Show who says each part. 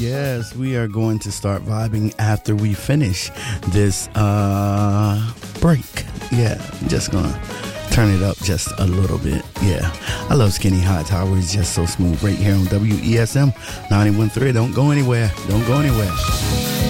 Speaker 1: Yes, we are going to start vibing after we finish this break. Yeah, just gonna turn it up just a little bit. Yeah, I love Skinny Hightower. It's just so smooth right here on WESM 91.3. Don't go anywhere. Don't go anywhere.